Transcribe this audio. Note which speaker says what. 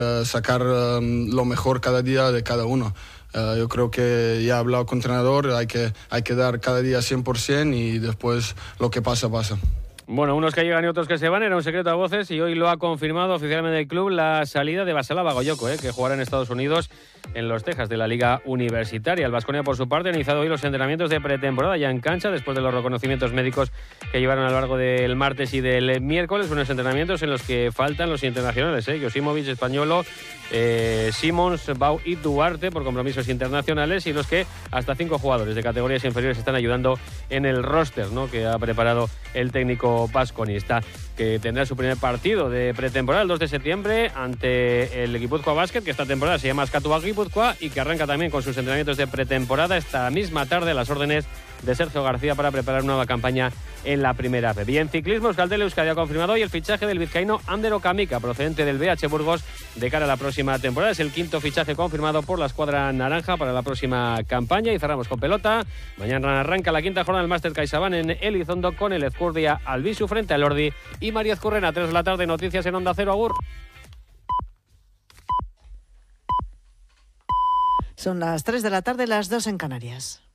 Speaker 1: sacar lo mejor cada día de cada uno. Yo creo que ya he hablado con el entrenador, hay que dar cada día 100% y después lo que pasa, pasa.
Speaker 2: Bueno, unos que llegan y otros que se van, era un secreto a voces y hoy lo ha confirmado oficialmente el club la salida de Basala Bagoyoko, que jugará en Estados Unidos en los Texas de la Liga Universitaria. El Baskonia, por su parte, ha iniciado hoy los entrenamientos de pretemporada ya en cancha después de los reconocimientos médicos que llevaron a lo largo del martes y del miércoles. Unos entrenamientos en los que faltan los internacionales, Josimovic, Españolo, Simons, Bau y Duarte por compromisos internacionales, y los que hasta 5 jugadores de categorías inferiores están ayudando en el roster, que ha preparado el técnico basconista, que tendrá su primer partido de pretemporada el 2 de septiembre ante el Guipúzcoa Basket, que esta temporada se llama Azkatu Guipúzcoa y que arranca también con sus entrenamientos de pretemporada esta misma tarde a las órdenes de Sergio García para preparar una nueva campaña en la primera B. Y en ciclismo, Euskaltel Euskadi ha confirmado hoy el fichaje del vizcaíno Ander Okamika, procedente del BH Burgos, de cara a la próxima temporada. Es el quinto fichaje confirmado por la escuadra naranja para la próxima campaña. Y cerramos con pelota. Mañana arranca la quinta jornada del Máster CaixaBank en Elizondo con el Ezcurdia Albisu frente al Ordi y María Ezcurrena. 3 de la tarde, noticias en Onda Cero. Agur.
Speaker 3: Son las 3 de la tarde, las 2 en Canarias.